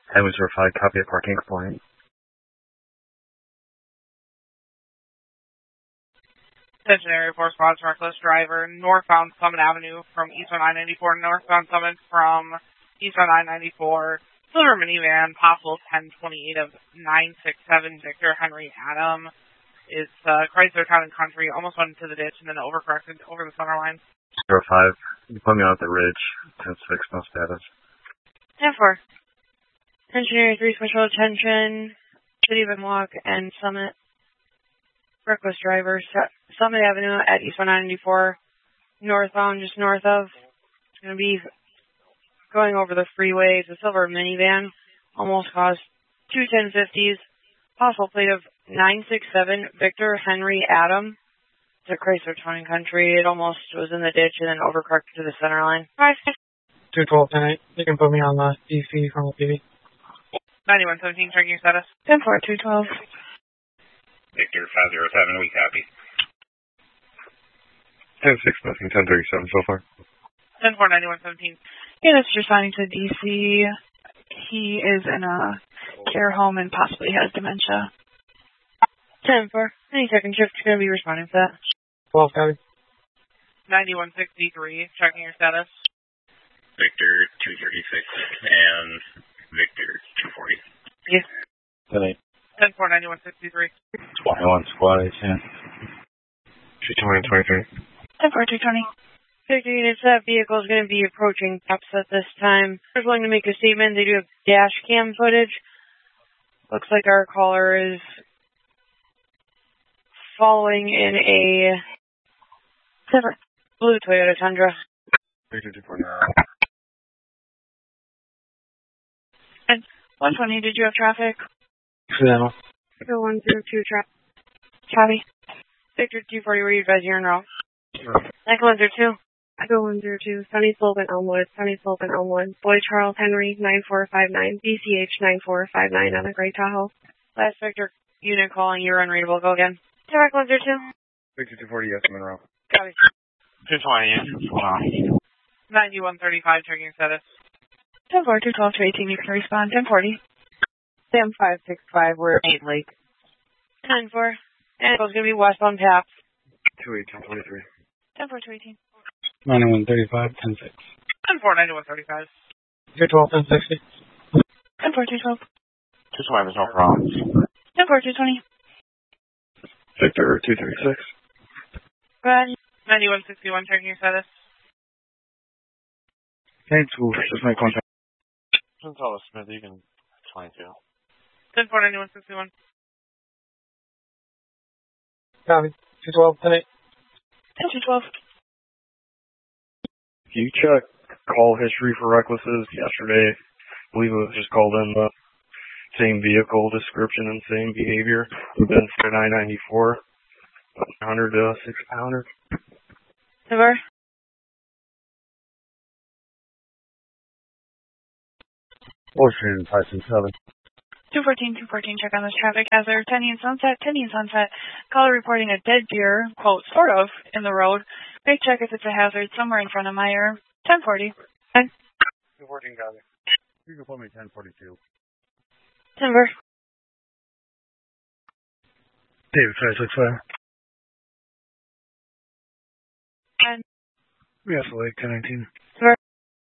Highway 05, copy at parking compliant. Attention Area 4 spots, reckless driver, northbound Summit Avenue from East on I-94, northbound Summit from East on I-94, silver minivan, possible 1028 of 967, Victor Henry Adam. It's Chrysler Town and Country, almost went into the ditch and then overcorrected over the center line. 05, you put me out at the ridge, 10-6, no status. 10-4. Attention Area 3, special attention, City of Walk and Summit. Reckless driver, Summit Avenue at East 194, northbound, just north of. It's going to be going over the freeway. It's a silver minivan, almost caused two 1050s, possible plate of 967, Victor Henry Adam. It's a Chrysler Town and Country. It almost was in the ditch and then overcorrected to the center line. 212 tonight. You can put me on the DC from the TV. 9117, checking your status. 10-4, 212. Victor 507, we copy. 10-6, nothing, 10-37 so far. 10-4, 9117. Yeah, that's responding to DC. He is in a care home and possibly has dementia. 10-4. Any second shift is going to be responding to that. 12 copy. 9163, checking your status. Victor 236 and Victor 240. Yes. 10-8. 10-4, 9163. 21 squad, 10. 220 and 23. 10-4, 220. 50 units, that vehicle is going to be approaching cops at this time. They're going to make a statement. They do have dash cam footage. Looks like our caller is following in a blue Toyota Tundra. 3249. And 120, did you have traffic? Accidental. 102 traffic. Copy. Victor 240, were you advising you're en route? Echo 102. Echo 102, Sunny Slope and Elmwood, Sunny Slope and Elmwood. Boy Charles Henry, 9459, BCH 9459 on the Gray Tahoe. Last Victor unit calling, you're unreadable. Go again. Echo 102. Victor 240, yes, I'm in route. Copy. 220, 9135, checking your status. 10-4, 212 to 18, you can respond. 1040. Sam 565, we're at 8 Lake. 10-4. And it's going to be westbound Paps. 218, 23. 10-4, 218. 9135, 10-6. 10-4, 9135. 212, 1060. 10-4, 212. 220, there's no problems. 10-4, 220. Victor 236. Go ahead. 9161, checking your status. Hey, school, just my contact. Gonzalo Smith, you can 22. 10-4, 9161. Copy. 212, 10-8. 10-212. You check call history for recklesses yesterday. I believe it was just called in the same vehicle description and same behavior. Then for 994, 100 to 6-pounder. Never. Ocean 567. 214, check on this traffic hazard. 10 Sunset. Caller reporting a dead deer, quote, sort of, in the road. May check if it's a hazard somewhere in front of Meyer. 1040. 214, copy. You can put me 1042. Timber. David 565. And Yes, Lake 1019.